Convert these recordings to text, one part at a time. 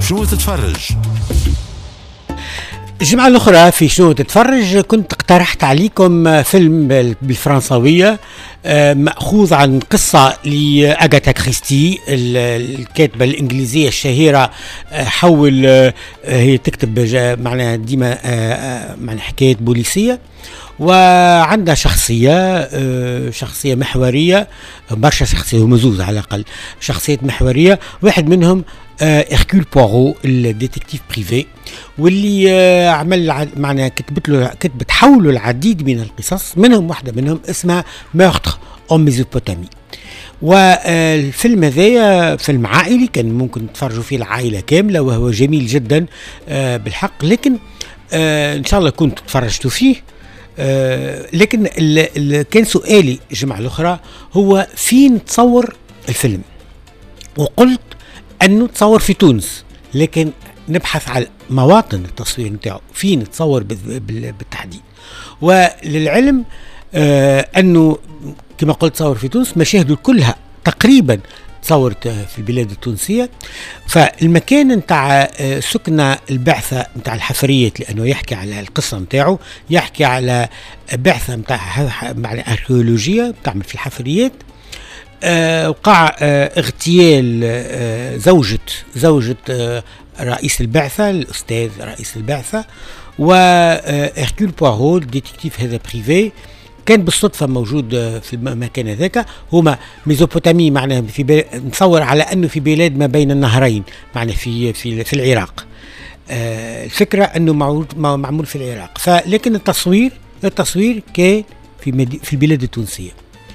شنو تتفرج؟ الجمعة الأخرى في شنو تتفرج كنت اقترحت عليكم فيلم بالفرنسوية مأخوذ عن قصة لأغاثا كريستي الكاتبة الإنجليزية الشهيرة. حول هي تكتب معناها ديما معناها حكاية بوليسية، وعندها شخصية محورية، برشا شخصية مزوز على الأقل شخصيات محورية. واحد منهم إركول بوارو الديتكتيف بريفي، واللي عمل معناها كتبت حوله العديد من القصص، منهم واحدة منهم اسمها مورتر أو ميزوبوتامي. والفيلم هذا فيلم عائلي كان ممكن تفرجوا فيه العائلة كاملة، وهو جميل جدا بالحق، لكن إن شاء الله كنت تفرجتوا فيه. لكن كان سؤالي الجمعة الأخرى هو فين تصور الفيلم، وقلت أنه تصور في تونس، لكن نبحث على مواطن التصوير نتاعه فين تصور بالتحديد. وللعلم أنه كما قلت تصور في تونس، مشاهده كلها تقريبا تصورت في البلاد التونسية. فالمكان نتاع سكنة البعثة نتاع الحفريات، لأنه يحكي على القصة نتاعه، يحكي على بعثة نتاع معنى أركيولوجية تعمل في الحفريات. وقع اغتيال زوجة رئيس البعثة، الأستاذ رئيس البعثة. وإركول بوارو الديتكتيف هذا بريفي كان بالصدفة موجود في المكان هذاك. هما ميزوبوتامي معناه نتصور على أنه في بلاد ما بين النهرين، معناه في العراق. الفكرة أنه معمول في العراق، لكن التصوير كان في البلاد التونسية.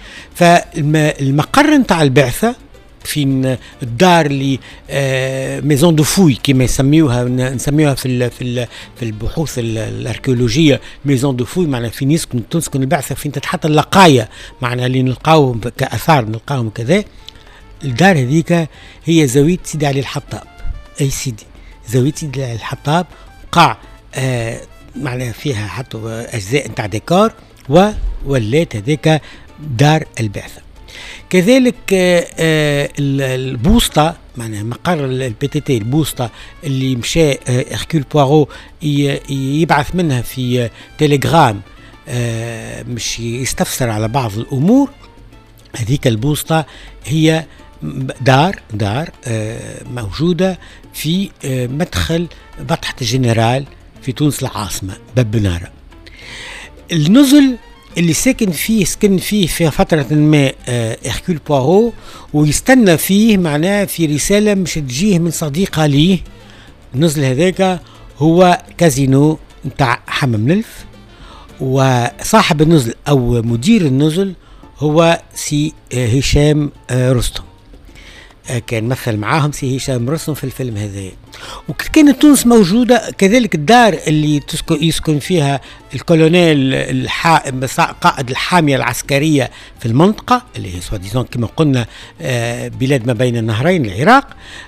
فالمقر نتاع البعثة في الدار اللي ميزون دو فوي كما نسميوها في البحوث الاركيولوجيه ميزون دو فوي، معناها فين تسكن البعثه، فين تتحط اللقايا معناها اللي نلقاوهم كاثار نلقاوهم كذا. الدار هذيك هي زاويه سيدي علي الحطاب، زاويه سيدي علي الحطاب، وقع معناها فيها حطوا اجزاء نتاع ديكور، وولات هذيك دار البعثة. كذلك البوسطة معناها مقر البي تي تي، البوسطة اللي مشى إركول بوارو يبعث منها في تيليغرام مش يستفسر على بعض الأمور. هذيك البوسطة هي دار موجودة في مدخل بطحة الجنرال في تونس العاصمة باب بنارة. النزل اللي سكن فيه في فترة ما إركول بوارو، ويستنى فيه معناه في رسالة مش تجيه من صديقة ليه. النزل هذاك هو كازينو نتاع حمام نلف، وصاحب النزل أو مدير النزل هو سي هشام رستم. كان مثل معاهم سي هشام رستم في الفيلم هذا. وكانت تونس موجودة كذلك الدار اللي يسكن فيها الكولونيل قائد الحامية العسكرية في المنطقة اللي هي سواديزون كما قلنا بلاد ما بين النهرين العراق.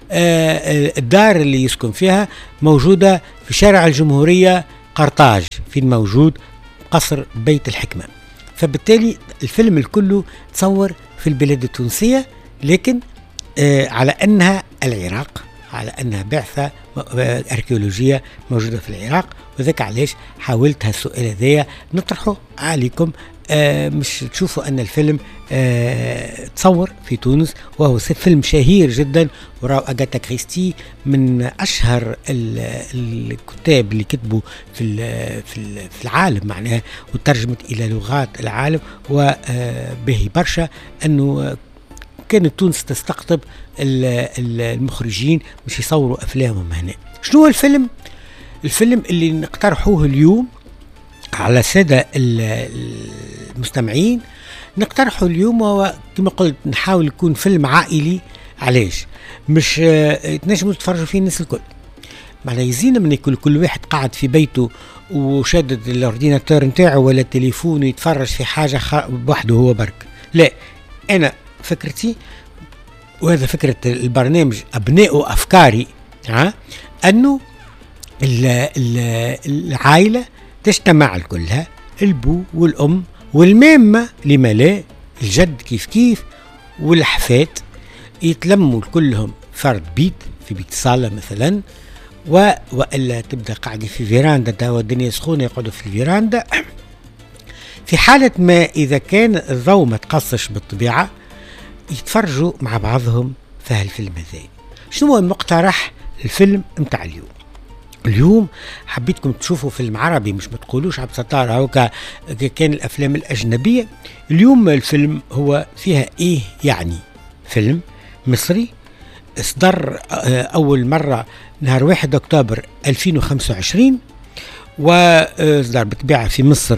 الدار اللي يسكن فيها موجودة في شارع الجمهورية قرطاج، فين موجود قصر بيت الحكمة. فبالتالي الفيلم الكله تصور في البلاد التونسية، لكن على أنها العراق، على أنها بعثة أركيولوجية موجودة في العراق. وذلك علاش حاولت هالسؤال هذايا نطرحه عليكم، مش تشوفوا أن الفيلم تصور في تونس، وهو فيلم شهير جدا. وراو أغاثا كريستي من أشهر الكتاب اللي كتبوا في العالم معناها، وترجمت إلى لغات العالم، وبه برشا أنه كانت تونس تستقطب المخرجين مش يصوروا أفلامهم هنا. شنو هو الفيلم اللي نقترحوه اليوم على السادة المستمعين؟ نقترحه اليوم وهو كما قلت نحاول يكون فيلم عائلي. علاش؟ مش تنجموا تتفرجوا فيه الناس الكل، معناه يزينا من كل واحد قاعد في بيته وشادد الاورديناتور نتاعه ولا التليفون يتفرج في حاجة بوحده هو برك. لا، أنا فكرتي، وهذا فكرة البرنامج أبناء وأفكاري، أنه العائلة تجتمع كلها، البو والأم والمامة لما لا الجد كيف والحفات، يتلموا كلهم فرد بيت في بيت صالة مثلا، وإلا تبدأ قاعدة في فيراندا، توا الدنيا سخونة يقعدوا في الفيراندا. في حالة ما إذا كان الضوء ما تقصش بالطبيعة يتفرجوا مع بعضهم في هالفيلم هذا. شنو هو المقترح الفيلم متاع اليوم حبيتكم تشوفوا فيلم عربي، مش ما تقولوش عبد الستار هوكا كان الأفلام الأجنبية. اليوم الفيلم هو فيها إيه يعني؟ فيلم مصري اصدر أول مرة نهار 1 أكتوبر 2025، وإصدار بالطبيعة في مصر،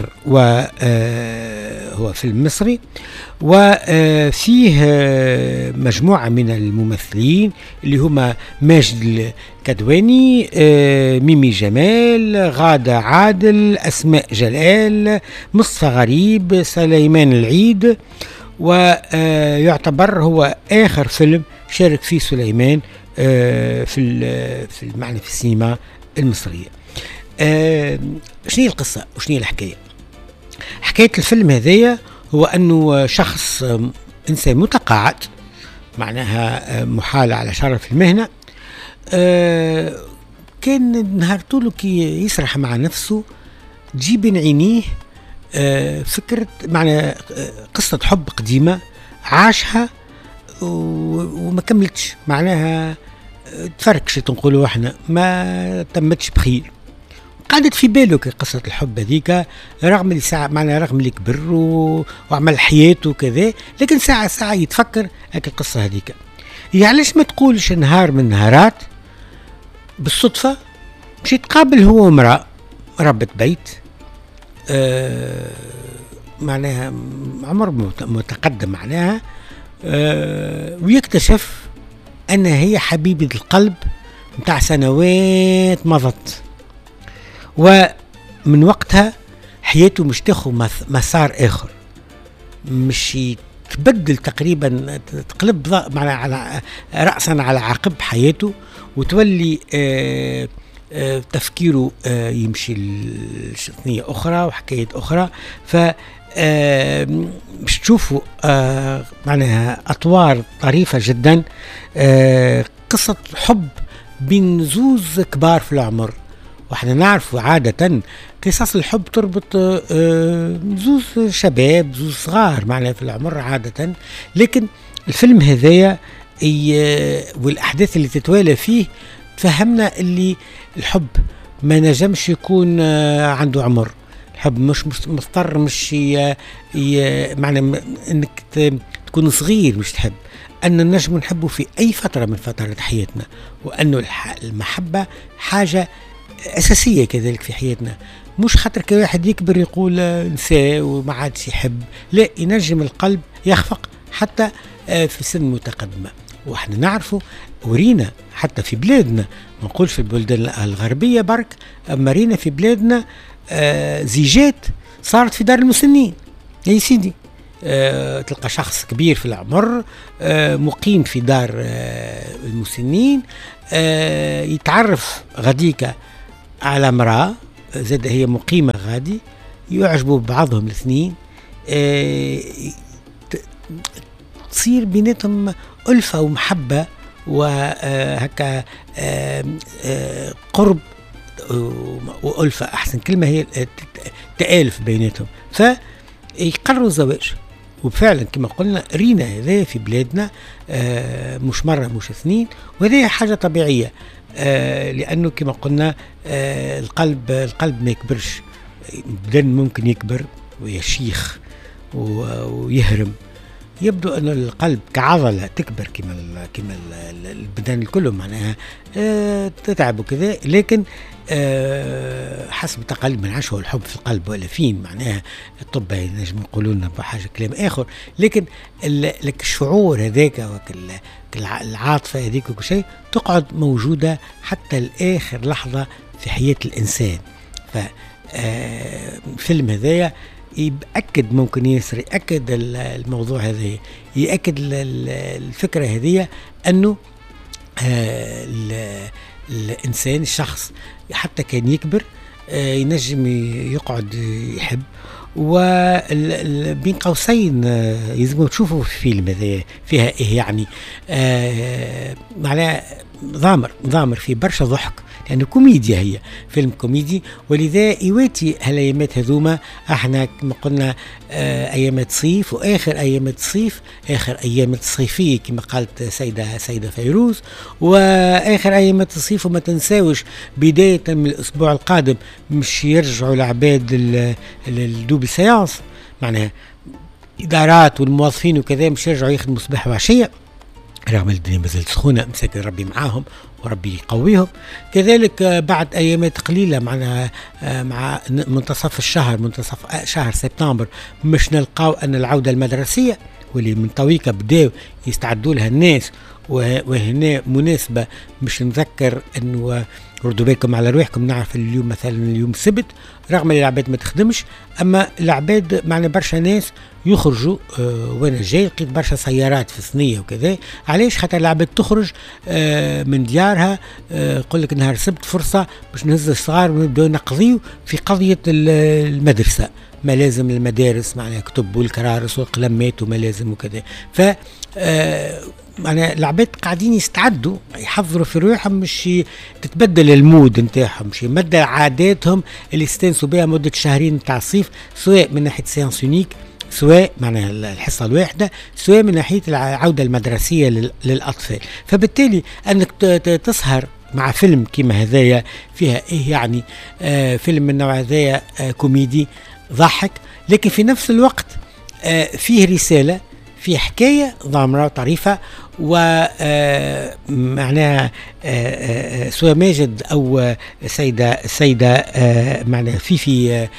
وهو فيلم مصري، وفيه مجموعة من الممثلين اللي هما ماجد الكدواني، ميمي جمال، غادة عادل، أسماء جلال، مصطفى غريب، سليمان العيد. ويعتبر هو آخر فيلم شارك فيه سليمان في المعنى في السينما المصرية. شنو القصة وشنو الحكاية؟ حكاية الفيلم هذايا هو أنه شخص إنسان متقاعد، معناها محال على شرف المهنة، كان نهار طوله كي يسرح مع نفسه تجي بين عينيه فكرة معنى قصة حب قديمة عاشها وما كملتش، معناها تفركشت نقولوا احنا، ما تمتش بخير. قعدت في باله قصة الحب هذيك، رغم اللي ساعة معناها رغم اللي كبر وعمل حياته وكذا، لكن ساعة يتفكر هيك القصة هذيك. علاش ما تقولش نهار من النهارات بالصدفة مش يتقابل هو وامرأة ربة بيت، معناها عمر متقدم معناها، ويكتشف أن هي حبيبة القلب متاع سنوات مضت، ومن وقتها حياته مش تاخذ مسار آخر، مش يتبدل تقريبا، تقلب معناها على رأسا على عقب حياته، وتولي تفكيره يمشي لشخصية أخرى وحكاية أخرى. ف مش تشوفوا معناها أطوار طريفة جدا، قصة حب بين زوز كبار في العمر. وإحنا نعرف عادة قصص الحب تربط زوز شباب، زوز صغار معناها في العمر عادة، لكن الفيلم هذايا والأحداث اللي تتوالى فيه تفهمنا اللي الحب ما نجمش يكون عنده عمر. الحب مش مضطر، مش معنى انك تكون صغير مش تحب، ان نجم نحبه في اي فترة من فترات حياتنا، وانه المحبة حاجة اساسية كذلك في حياتنا. مش خاطر كي واحد يكبر يقول نساء وما عادش يحب، لا، ينجم القلب يخفق حتى في سن متقدمة. واحنا نعرفه ورينا حتى في بلادنا، ما نقولش في البلدان الغربية برك، اما رينا في بلادنا زيجات صارت في دار المسنين. يا سيدي تلقى شخص كبير في العمر مقيم في دار المسنين، يتعرف غديك على امرأة زاد هي مقيمة غادي، يعجبوا ببعضهم الاثنين، تصير بيناتهم ألفة ومحبة وهكا قرب وألفة، أحسن كلمة هي تآلف بيناتهم، فيقرروا الزواج. وفعلا كما قلنا رينا هذا في بلادنا مش مرة مش اثنين، وهذه حاجة طبيعية، لأنه كما قلنا القلب ما يكبرش، البدن ممكن يكبر ويشيخ ويهرم. يبدو أن القلب كعضلة تكبر كما البدن الكل معناها تتعب وكذا، لكن حسب تقاليد من عشوة الحب في القلب ولا فين، معناها الطب نجم يقولوا لنا بحاجة كلام آخر، لكن لك الشعور هذاك العاطفة هذيك وكل شيء تقعد موجودة حتى الآخر لحظة في حياة الإنسان. فالفيلم هذايا يأكد، ممكن ياسر يأكد الموضوع هذا، يأكد الفكرة هذه أنه الإنسان الشخص حتى كان يكبر ينجم يقعد يحب، وبين قوسين يلزم تشوفوا في الفيلم هذا فيها إيه يعني معناها ضامر في برشا ضحك، لأنه كوميديا، هي فيلم كوميدي، ولذا يواتي هالأيامات هذوما. احنا كما قلنا أيامات صيف، وآخر أيامات صيف آخر أيامات الصيفية كما قالت سيدة فيروز، وآخر أيامات الصيف. وما تنساوش بداية من الأسبوع القادم مش يرجعوا العباد الدوبل سيانس، معناها إدارات والموظفين وكذا مش يرجعوا يخدموا صباح وعشية، رغم الدنيا مازالت سخونة، مساكن ربي معاهم وربي يقويهم. كذلك بعد أيامات قليلة مع منتصف الشهر، منتصف شهر سبتمبر، مش نلقاو أن العودة المدرسية واللي من طويقة بداو يستعدوا لها الناس. وهنا مناسبة مش نذكر أنه ردوا بالكم على روحكم. نعرف اليوم مثلا اليوم السبت، رغم ان العباد ما تخدمش، اما العباد معنا برشا ناس يخرجوا. وانا جاي لقيت برشا سيارات في صنية وكذا. علاش؟ خاطر العباد تخرج من ديارها. يقول لك نهار السبت فرصة باش نهز الصغار ونبداو نقضيو في قضية المدرسة، ما لازم المدارس معناها كتب والكرارس والقلمات وما لازم وكذا. ف معناها العباد قاعدين يستعدوا يحضروا في روحهم، مش تتبدل المود نتاعهم، مش يمدى عاداتهم اللي استانسوا بها مدة شهرين نتاع الصيف، سواء من ناحية سيانس يونيك، سواء معناها الحصة الواحدة، سواء من ناحية العودة المدرسية للأطفال. فبالتالي أنك تسهر مع فيلم كما هذايا فيها إيه يعني فيلم من نوع هذايا كوميدي ضحك، لكن في نفس الوقت فيه رسالة، في حكاية ضامرة وطريفة. ومعناها سواء ماجد أو سيدة معناها في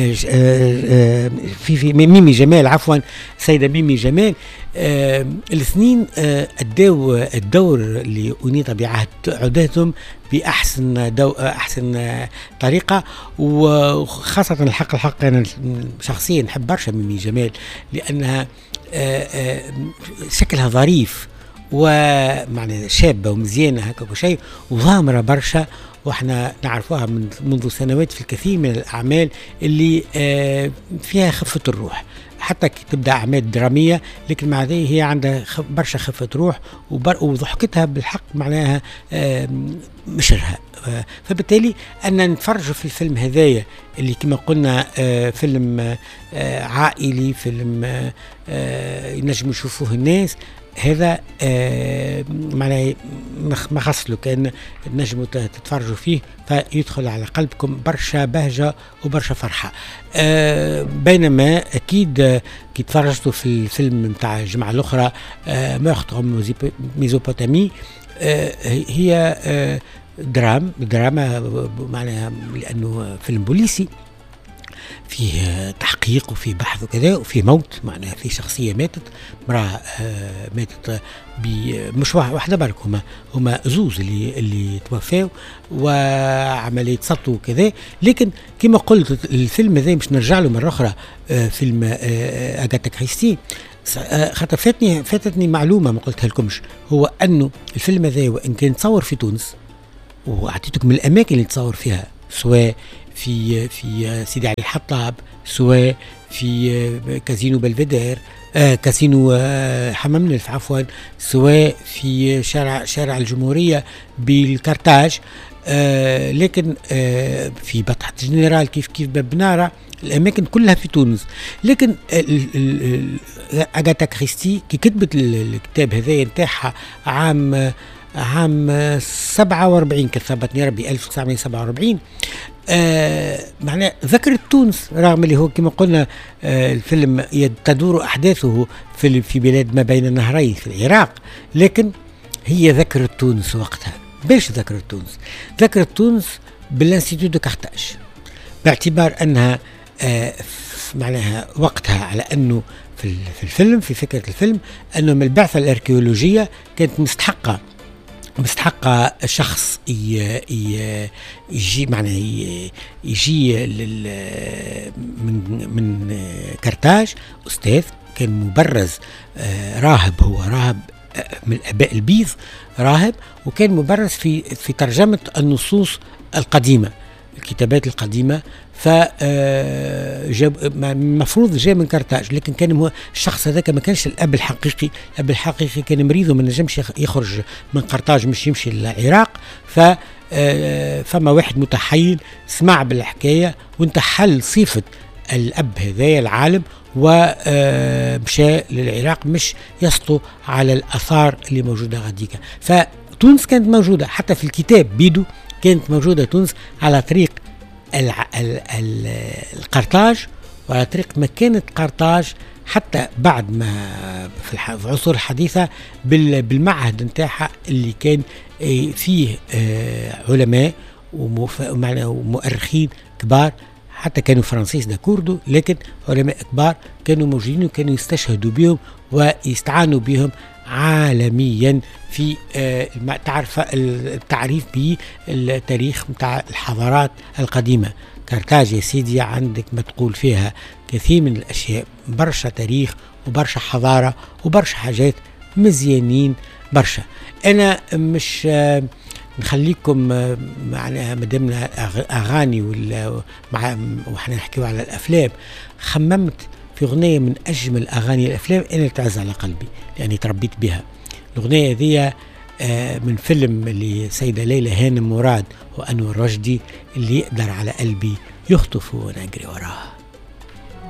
ميمي جمال، عفوا سيدة ميمي جمال، الاثنين أدوا الدور اللي أنيط بعهدهم بأحسن أحسن طريقة. وخاصة الحق أنا شخصيا نحب برشا ميمي جمال، لأنها شكلها ظريف ومعنى شابة ومزيانة هكا وشيء، وغامرة برشا، واحنا نعرفوها منذ سنوات في الكثير من الأعمال اللي فيها خفة الروح، حتى كي تبدأ أعمال درامية، لكن مع ذلك هي عندها برشا خفة روح وضحكتها بالحق معناها مشرها. فبالتالي أن نتفرجوا في الفيلم هذايا اللي كما قلنا فيلم عائلي، فيلم ينجم يشوفوه الناس، هذا معناه ما خصله كأن نجموا تتفرجوا فيه فيدخل على قلبكم برشا بهجة وبرشا فرحة. بينما أكيد كي تفرجتوا في الفيلم متاع الجمعة الأخرى مورتر ميزوبوتامي، هي دراما معناها، لأنه فيلم بوليسي فيه تحقيق وفيه بحث وكذا، وفيه موت، معناها في شخصية ماتت، امرأة ماتت مش واحدة برك، هما زوز اللي توفاو وعملية سطو وكذا. لكن كما قلت الفيلم هذا مش نرجع له مرة أخرى فيلم أغاثا كريستي، خاطر فاتتني معلومة ما قلتها لكمش، هو أنه الفيلم هذا وإن كان تصور في تونس، وأعطيتكم من الأماكن اللي تصور فيها، سواء في سيدي علي حطاب، سواء في كازينو بلفيدير، كازينو حمام نلف عفوا، سواء في شارع الجمهورية بالكارتاج، لكن في بطحة جنرال كيف باب بنارة، الأماكن كلها في تونس. لكن أغاثا كريستي كي كتبت الكتاب هذا نتاعها عام 47 كثبتني ربي 1947، معناه ذكرت تونس، رغم اللي هو كما قلنا الفيلم تدور أحداثه في بلاد ما بين النهرين في العراق، لكن هي ذكرت تونس وقتها. باش ذكرت تونس بالانستيتو دو كارتاج، باعتبار أنها معناها وقتها على أنه في الفيلم، في فكرة الفيلم، أنه من البعثة الأركيولوجية كانت مستحقة شخص يجي معناه يجي من كرتاج، أستاذ كان مبرز راهب، هو راهب من الآباء البيض، راهب، وكان مبرز في ترجمة النصوص القديمة الكتابات القديمة. ف المفروض جاء من قرطاج، لكن كان هو الشخص هذاك ما كانش الأب الحقيقي. الأب الحقيقي كان مريض وما نجمش يخرج من قرطاج مش يمشي للعراق. فما واحد متحيل سمع بالحكاية وانتحل صفة الأب هذايا العالم ومشى للعراق مش يسطو على الآثار اللي موجودة غاديك. فتونس كانت موجودة حتى في الكتاب بيدو، كانت موجودة تونس على طريق القرطاج وعلى طريق مكانة قرطاج، حتى بعد ما في العصور الحديثة بالمعهد نتاعها اللي كان فيه علماء ومؤرخين كبار، حتى كانوا فرنسيس دا كوردو، لكن علماء كبار كانوا موجودين وكانوا يستشهدوا بهم ويستعانوا بهم عالميا في تعرف التعريف بالتاريخ متاع الحضارات القديمة. قرطاج يا سيدي عندك ما تقول فيها كثير من الأشياء، برشا تاريخ وبرشا حضارة وبرشا حاجات مزيانين برشا. أنا مش نخليكم معناها مدامنا أغاني وحنا نحكيو على الأفلام، خممت في أغنية من أجمل أغاني الأفلام أنا تعز على قلبي لأني تربيت بها. الأغنية ذي من فيلم اللي سيدة ليلى هانم مراد وأنور رشدي، اللي يقدر على قلبي يخطف ونجري وراه.